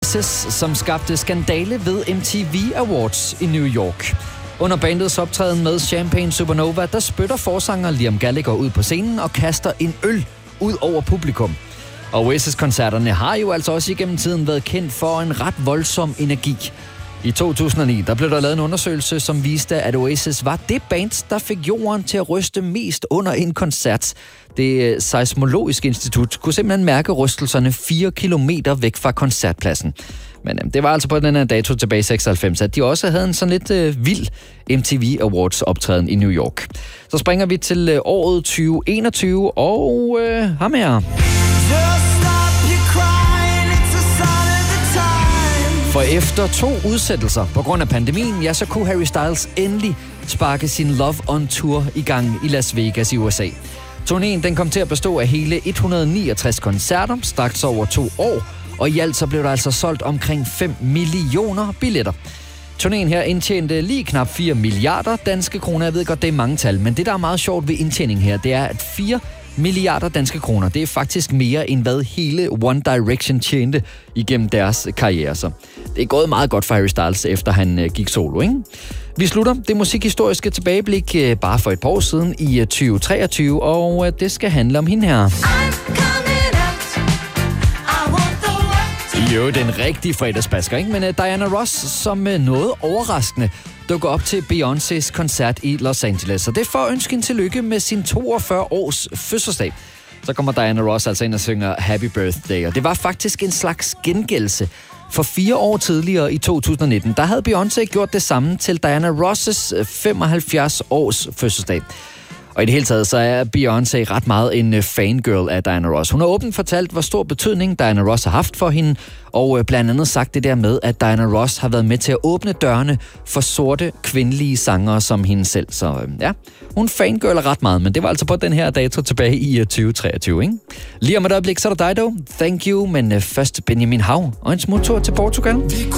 Oasis, som skabte skandale ved MTV Awards i New York. Under bandets optræden med Champagne Supernova, der spytter forsanger Liam Gallagher ud på scenen og kaster en øl ud over publikum. Og Oasis-koncerterne har jo altså også igennem tiden været kendt for en ret voldsom energi. I 2009 der blev der lavet en undersøgelse, som viste, at Oasis var det band, der fik jorden til at ryste mest under en koncert. Det seismologiske institut kunne simpelthen mærke rystelserne 4 kilometer væk fra koncertpladsen. Men det var altså på den her dato tilbage i 96, at de også havde en sådan lidt vild MTV Awards optræden i New York. Så springer vi til året 2021, og ham her. For efter 2 udsættelser på grund af pandemien, ja, så kunne Harry Styles endelig sparke sin Love on Tour i gang i Las Vegas i USA. Turnéen den kom til at bestå af hele 169 koncerter, straks over 2 år, og i alt så blev der altså solgt omkring 5 millioner billetter. Turnéen her indtjente lige knap 4 milliarder danske kroner. Jeg ved godt, det er mange tal, men det, der er meget sjovt ved indtjening her, det er, at 4 milliarder danske kroner, det er faktisk mere end hvad hele One Direction tjente igennem deres karriere. Så det er gået meget godt for Harry Styles, efter han gik solo, ikke? Vi slutter det musikhistoriske tilbageblik bare for et par år siden i 2023, og det skal handle om hende her. Jo, den rigtige fredagsbasker, ikke? Men Diana Ross, som noget overraskende dukker op til Beyoncés koncert i Los Angeles. Og det er for at ønske hende tillykke med sin 42 års fødselsdag. Så kommer Diana Ross altså ind og synger Happy Birthday. Og det var faktisk en slags gengældelse. For 4 år tidligere i 2019, der havde Beyoncé gjort det samme til Diana Ross' 75 års fødselsdag. Og i det hele taget, så er Beyoncé ret meget en fangirl af Diana Ross. Hun har åbent fortalt, hvor stor betydning Diana Ross har haft for hende, og blandt andet sagt det der med, at Diana Ross har været med til at åbne dørene for sorte, kvindelige sangere som hende selv. Så ja, hun fangirler ret meget, men det var altså på den her dato tilbage i 2023, ikke? Lige om et øjeblik, så er der dig dog. Thank you, men først Benjamin Hav og en smuttur til Portugal.